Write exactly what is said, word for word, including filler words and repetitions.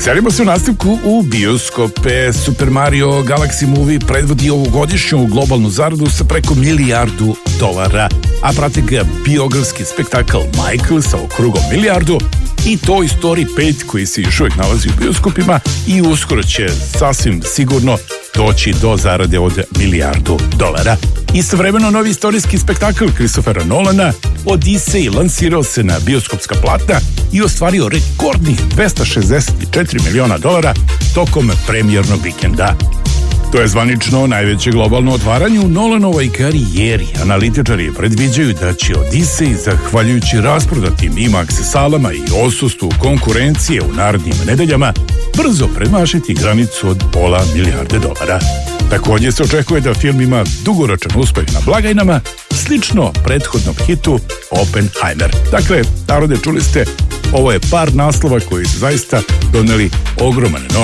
Selimo se u nastavku u bioskope. Super Mario Galaxy Movie predvodi ovogodišnju globalnu zaradu sa preko milijardu dolara, a prati ga biografski spektakl Michael sa okrugom milijardu i Toy Story pet koji se još uvijek nalazi u bioskopima i uskoro će sasvim sigurno doći do zarade od milijardu dolara. Istovremeno novi istorijski spektakl Christophera Nolana Odyssey lansirao se na bioskopska platna i ostvario rekordnih dvesta šezdeset četiri miliona dolara tokom premijernog vikenda. To je zvanično najveće globalno otvaranje u Nolanovoj karijeri. Analitičari predviđaju da će Odyssey, zahvaljujući rasprodatim IMAX salama i odsustvu konkurencije u narednim nedeljama, brzo premašiti granicu od pola milijarde dolara. Također se očekuje da film ima dugoročan uspeh na blagajnama, slično prethodnom hitu Oppenheimer. Dakle, narode, čuli ste, ovo je par naslova koji su zaista doneli ogroman